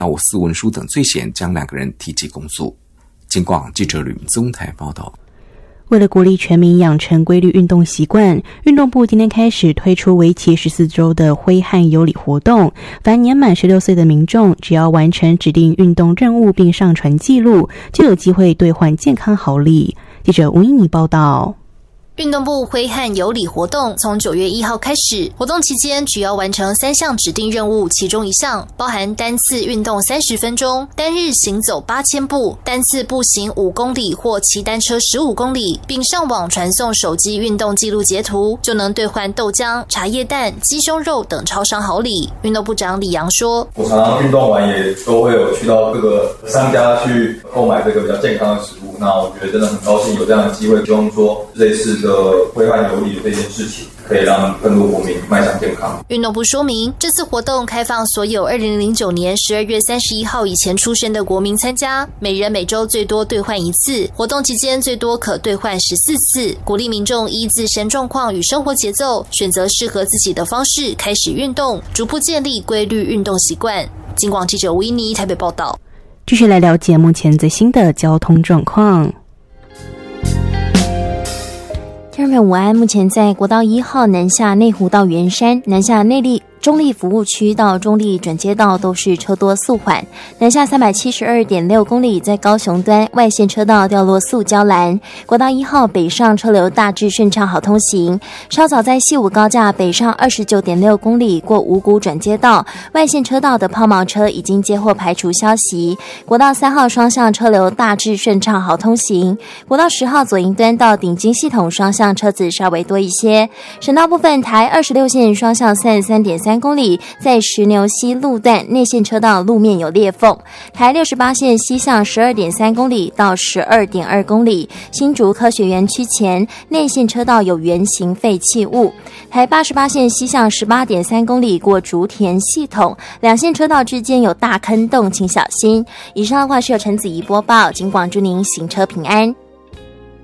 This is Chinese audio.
闹私文书等罪嫌，将2个人提起公诉。警广记者吕宗台报道。 为了鼓励全民养成规律运动习惯，运动部今天开始推出为期14周的挥汗有礼活动。凡年满16岁的民众，只要完成指定运动任务并上传记录，就有机会兑换健康好礼。记者吴依妮报道。 运动部挥汗有礼活动从9月1号开始，活动期间只要完成3项指定任务，其中1项包含单次运动30分钟、单日行走8000步、单次步行5公里或骑单车15公里，并上网传送手机运动记录截图，就能兑换豆浆、茶叶蛋、鸡胸肉等超商好礼。运动部长李阳说：“ 我常常运动完也都会有去到各个商家去购买这个比较健康的食物，那我觉得真的很高兴有这样的机会，希望说这次的挥汗有礼的这件事情可以让更多国民迈向健康。” 运动部说明，这次活动开放所有2009年12月31号以前出生的国民参加，每人每周最多兑换1次，活动期间最多可兑换14次，鼓励民众依自身状况与生活节奏，选择适合自己的方式开始运动，逐步建立规律运动习惯。警广记者吴依妮台北报道。 继续来了解目前最新的交通状况。 听众朋友午安，目前在国道1号南下内湖到圆山，南下中立服务区到中立转接道都是车多速缓，南下372.6公里，在高雄端外线车道掉落塑胶栏，国道1号北上车流大致顺畅好通行。稍早在西武高架北上29.6公里过五股转接道，外线车道的抛锚车已经接获排除消息。国道3号双向车流大致顺畅好通行，国道10号左营端到顶金系统双向车子稍微多一些。省道部分，台26线双向33.3公里，在石牛溪路段内线车道路面有裂缝。台68线西向12.3公里到12.2公里，新竹科学园区前内线车道有圆形废弃物。台88线西向18.3公里过竹田系统，两线车道之间有大坑洞，请小心。以上的话是由陈子怡播报，警广祝您行车平安。